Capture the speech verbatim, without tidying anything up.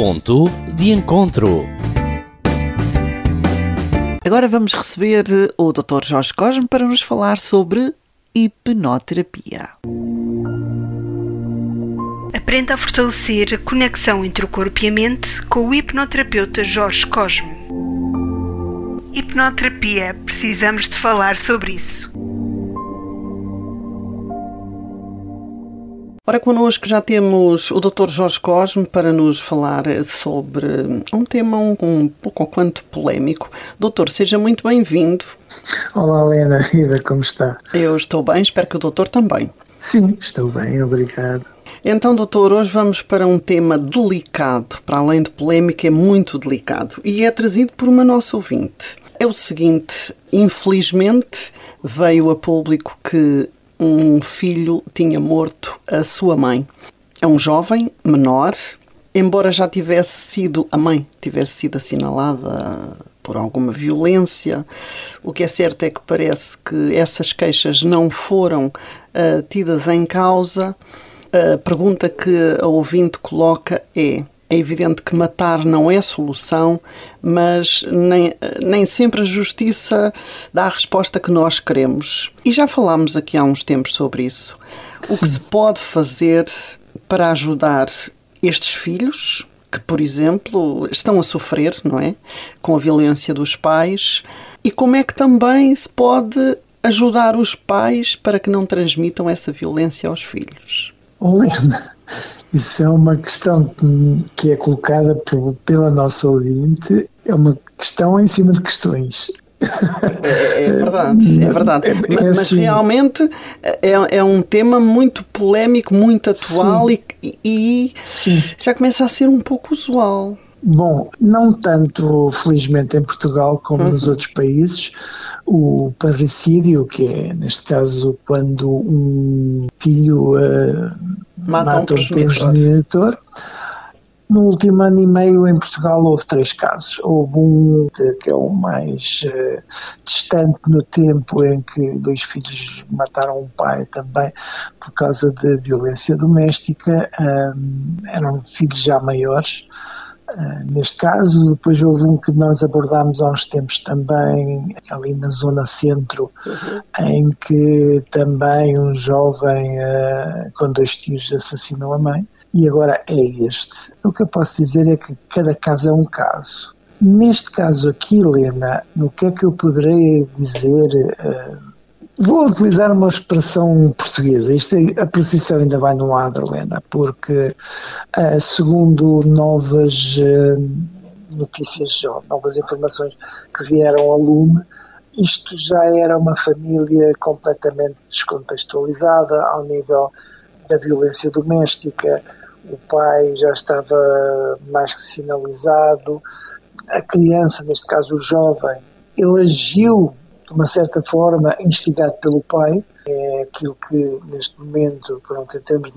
Ponto de encontro. Agora vamos receber o doutor Jorge Cosme para nos falar sobre hipnoterapia. Aprenda a fortalecer a conexão entre o corpo e a mente com o hipnoterapeuta Jorge Cosme. Hipnoterapia, precisamos de falar sobre isso. Ora, connosco já temos o doutor Jorge Cosme para nos falar sobre um tema um, um pouco ou quanto polémico. Doutor, seja muito bem-vindo. Olá, Helena, Ida, como está? Eu estou bem, espero que o doutor também. Sim, estou bem, obrigado. Então, doutor, hoje vamos para um tema delicado, para além de polémico, é muito delicado, e é trazido por uma nossa ouvinte. É o seguinte, infelizmente veio a público que um filho tinha morto a sua mãe. É um jovem menor, embora já tivesse sido, a mãe tivesse sido assinalada por alguma violência. O que é certo é que parece que essas queixas não foram uh, tidas em causa. A pergunta que a ouvinte coloca é: é evidente que matar não é solução, mas nem, nem sempre a justiça dá a resposta que nós queremos. E já falámos aqui há uns tempos sobre isso. Sim. O que se pode fazer para ajudar estes filhos que, por exemplo, estão a sofrer, não é? Com a violência dos pais. E como é que também se pode ajudar os pais para que não transmitam essa violência aos filhos? Helena, isso é uma questão que é colocada pela nossa ouvinte, é uma questão em cima de questões. É, é verdade, é verdade. É, é mas assim, realmente é, é um tema muito polémico, muito atual sim, e, e já começa a ser um pouco usual. Bom, não tanto, felizmente, em Portugal como uhum. nos outros países. O parricídio, que é, neste caso, quando um filho uh, mata, mata um progenitor. No último ano e meio, em Portugal, houve três casos. Houve um que é o mais uh, distante no tempo, em que dois filhos mataram um pai também por causa de violência doméstica. Um, eram filhos já maiores. Uh, neste caso, depois houve um que nós abordámos há uns tempos também, ali na zona centro, uhum. em que também um jovem uh, com dois tiros assassinou a mãe. E agora é este. O que eu posso dizer é que cada caso é um caso. Neste caso aqui, Helena, no que é que eu poderei dizer... Uh, Vou utilizar uma expressão portuguesa. Isto é, a posição ainda vai no ar, Helena, porque uh, segundo novas uh, notícias, novas informações que vieram ao lume, isto já era uma família completamente descontextualizada ao nível da violência doméstica. O pai já estava mais que sinalizado. A criança, neste caso o jovem, ele agiu de uma certa forma instigado pelo pai, é aquilo que neste momento, pronto, em termos de